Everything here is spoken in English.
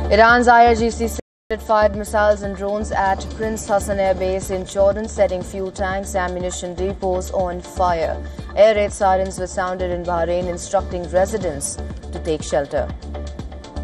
Iran's IRGC said it fired missiles and drones at Prince Hassan Air Base in Jordan, setting fuel tanks, ammunition depots on fire. Air raid sirens were sounded in Bahrain, instructing residents to take shelter.